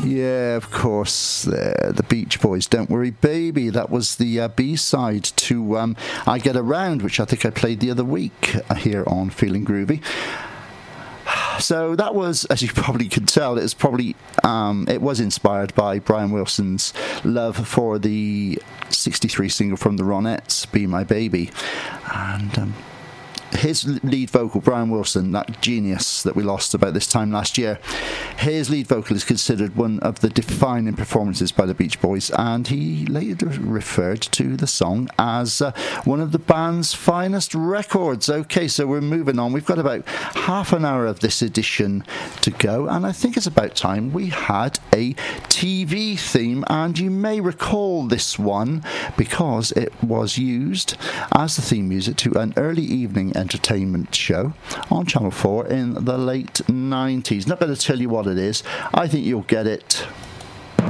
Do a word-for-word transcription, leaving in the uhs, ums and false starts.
Yeah, of course. Uh, the Beach Boys, Don't Worry Baby. That was the uh, B-side to um, I Get Around, which I think I played the other week uh, here on Feeling Groovy. So that was, as you probably could tell, it was probably um, it was inspired by Brian Wilson's love for the sixty-three single from the Ronettes, Be My Baby. And um, his lead vocal, Brian Wilson, that genius that we lost about this time last year, his lead vocal is considered one of the defining performances by the Beach Boys, and he later referred to the song as uh, one of the band's finest records. Okay, so we're moving on. We've got about half an hour of this edition to go, and I think it's about time we had a T V theme, and you may recall this one because it was used as the theme music to an early evening entertainment show on Channel four in the late nineties. Not going to tell you what it is. I think you'll get it